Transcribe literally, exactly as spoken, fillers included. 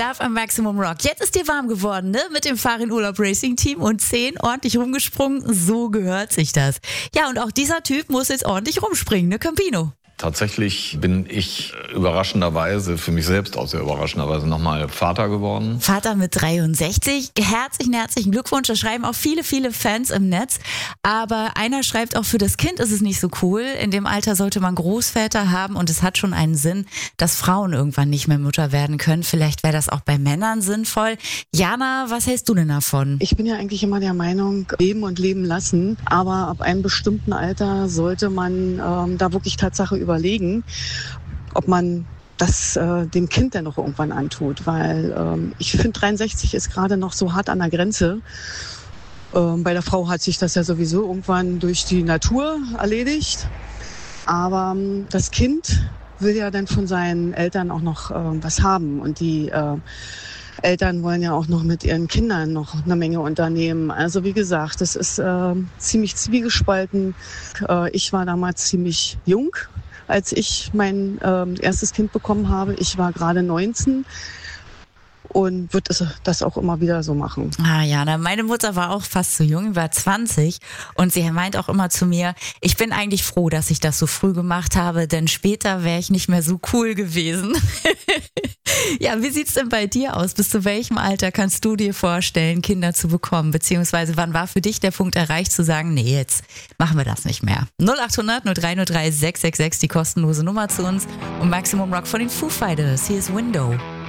Stuff am Maximum Rock. Jetzt ist dir warm geworden, ne? Mit dem Farin Urlaub Racing Team und zehn ordentlich rumgesprungen. So gehört sich das. Ja, und auch dieser Typ muss jetzt ordentlich rumspringen, ne, Campino? Tatsächlich bin ich überraschenderweise, für mich selbst auch sehr überraschenderweise, nochmal Vater geworden. Vater mit dreiundsechzig. Herzlichen, herzlichen Glückwunsch. Das schreiben auch viele, viele Fans im Netz. Aber einer schreibt auch, für das Kind ist es nicht so cool. In dem Alter sollte man Großväter haben und es hat schon einen Sinn, dass Frauen irgendwann nicht mehr Mutter werden können. Vielleicht wäre das auch bei Männern sinnvoll. Jana, was hältst du denn davon? Ich bin ja eigentlich immer der Meinung, leben und leben lassen. Aber ab einem bestimmten Alter sollte man ähm, da wirklich Tatsache über überlegen, ob man das äh, dem Kind dann noch irgendwann antut, weil ähm, ich finde, dreiundsechzig ist gerade noch so hart an der Grenze. Ähm, bei der Frau hat sich das ja sowieso irgendwann durch die Natur erledigt, aber ähm, das Kind will ja dann von seinen Eltern auch noch äh, was haben und die äh, Eltern wollen ja auch noch mit ihren Kindern noch eine Menge unternehmen. Also wie gesagt, das ist äh, ziemlich zwiegespalten. Äh, ich war damals ziemlich jung, als ich mein ähm, erstes Kind bekommen habe. Ich war gerade neunzehn und würde das auch immer wieder so machen. Ah ja, na, meine Mutter war auch fast so jung, war zwanzig und sie meint auch immer zu mir, ich bin eigentlich froh, dass ich das so früh gemacht habe, denn später wäre ich nicht mehr so cool gewesen. Ja, wie sieht's denn bei dir aus? Bis zu welchem Alter kannst du dir vorstellen, Kinder zu bekommen? Beziehungsweise wann war für dich der Punkt erreicht zu sagen, nee, jetzt machen wir das nicht mehr? null acht hundert null drei null drei sechs sechs sechs, die kostenlose Nummer zu uns und Maximum Rock von den Foo Fighters. Hier ist Window.